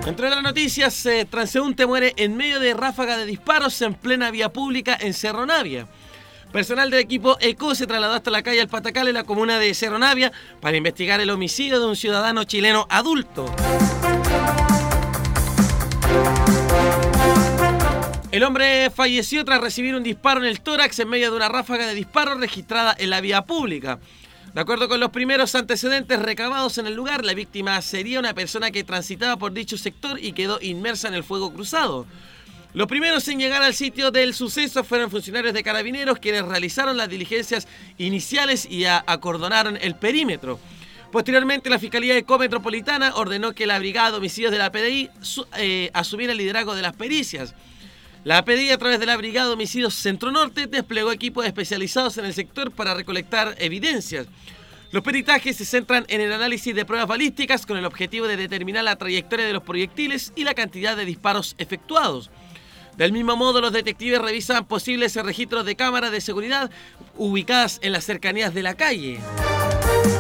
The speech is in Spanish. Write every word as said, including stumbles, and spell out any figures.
Entre las noticias, eh, transeúnte muere en medio de ráfaga de disparos en plena vía pública en Cerro Navia. Personal del equipo ECO se trasladó hasta la calle El Patacal en la comuna de Cerro Navia para investigar el homicidio de un ciudadano chileno adulto. El hombre falleció tras recibir un disparo en el tórax en medio de una ráfaga de disparos registrada en la vía pública. De acuerdo con los primeros antecedentes recabados en el lugar, la víctima sería una persona que transitaba por dicho sector y quedó inmersa en el fuego cruzado. Los primeros en llegar al sitio del suceso fueron funcionarios de Carabineros, quienes realizaron las diligencias iniciales y acordonaron el perímetro. Posteriormente, la Fiscalía ECO Metropolitana ordenó que la Brigada de Homicidios de la P D I eh, asumiera el liderazgo de las pericias. La P D I, a través de la Brigada de Homicidios Centro Norte, desplegó equipos especializados en el sector para recolectar evidencias. Los peritajes se centran en el análisis de pruebas balísticas con el objetivo de determinar la trayectoria de los proyectiles y la cantidad de disparos efectuados. Del mismo modo, los detectives revisan posibles registros de cámaras de seguridad ubicadas en las cercanías de la calle.